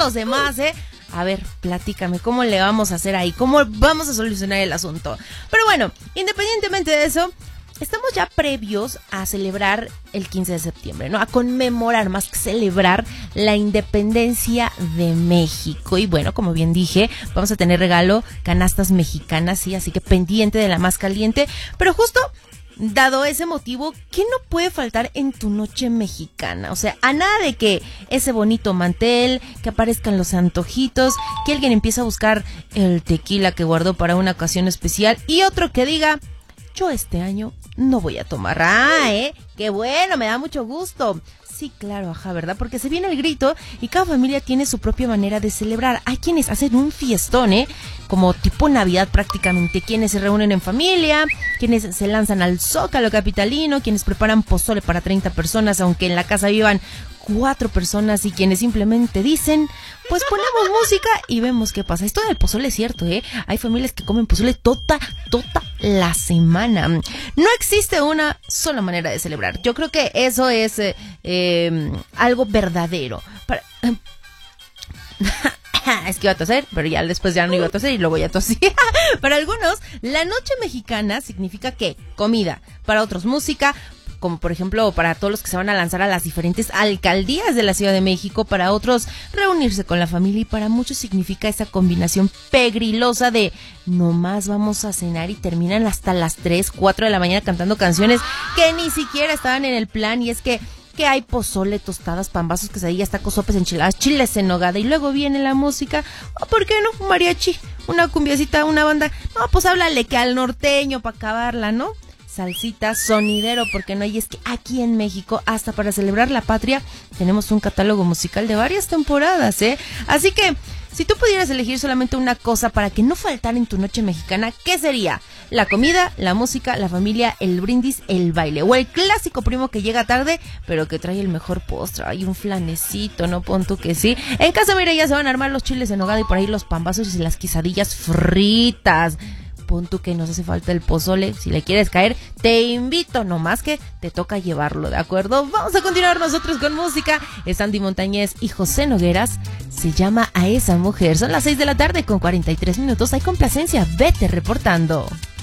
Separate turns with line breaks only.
los demás, A ver, platícame, ¿cómo le vamos a hacer ahí? ¿Cómo vamos a solucionar el asunto? Pero bueno, independientemente de eso, estamos ya previos a celebrar el 15 de septiembre, ¿no? A conmemorar, más que celebrar, la independencia de México. Y bueno, como bien dije, vamos a tener regalo, canastas mexicanas, sí, así que pendiente de la más caliente. Pero justo, dado ese motivo, ¿qué no puede faltar en tu noche mexicana? O sea, a nada de que ese bonito mantel, que aparezcan los antojitos, que alguien empiece a buscar el tequila que guardó para una ocasión especial y otro que diga, yo este año no voy a tomar. Qué bueno, me da mucho gusto. Sí, claro, ajá, ¿verdad? Porque se viene el grito y cada familia tiene su propia manera de celebrar. Hay quienes hacen un fiestón, como tipo Navidad prácticamente. Quienes se reúnen en familia, quienes se lanzan al Zócalo capitalino, quienes preparan pozole para 30 personas, aunque en la casa vivan 4 personas, y quienes simplemente dicen, pues ponemos música y vemos qué pasa. Esto del pozole es cierto, Hay familias que comen pozole toda la semana. No existe una sola manera de celebrar. Yo creo que eso es algo verdadero. Es que iba a toser, pero ya después ya no iba a toser y luego ya tosí. Para algunos, la noche mexicana significa que comida, para otros música, como por ejemplo para todos los que se van a lanzar a las diferentes alcaldías de la Ciudad de México, para otros reunirse con la familia, y para muchos significa esa combinación pegrilosa de nomás vamos a cenar y terminan hasta las 3, 4 de la mañana cantando canciones que ni siquiera estaban en el plan. Y es que hay pozole, tostadas, pambazos, quesadillas, tacos, sopes, enchiladas, chiles en nogada, y luego viene la música. ¿Por qué no? Un mariachi, una cumbiacita, una banda. No, pues háblale que al norteño para acabarla, ¿no? Salsita, sonidero, porque no. Y es que aquí en México, hasta para celebrar la patria, tenemos un catálogo musical de varias temporadas, Así que, si tú pudieras elegir solamente una cosa para que no faltara en tu noche mexicana, ¿qué sería? La comida, la música, la familia, el brindis, el baile, o el clásico primo que llega tarde, pero que trae el mejor postre. Hay un flanecito, ¿no? Pon tú que sí. En casa, mira, ya se van a armar los chiles en nogada y por ahí los pambazos y las quesadillas fritas. Pon tú que nos hace falta el pozole. Si le quieres caer, te invito, nomás que te toca llevarlo, ¿de acuerdo? Vamos a continuar nosotros con música. Es Andy Montañez y José Nogueras. Se llama A Esa Mujer. Son las 6 de la tarde con 43 minutos. Hay complacencia. Vete reportando.